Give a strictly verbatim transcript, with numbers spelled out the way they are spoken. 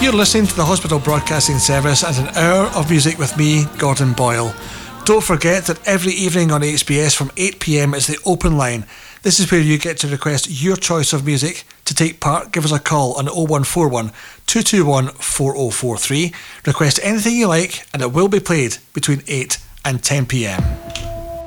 You're listening to the Hospital Broadcasting Service and an hour of music with me, Gordon Boyle. Don't forget that every evening on H B S from eight p m is the open line. This is where you get to request your choice of music. To take part, give us a call on oh one four one, two two one, four oh four three. Request anything you like and it will be played between eight and ten p m.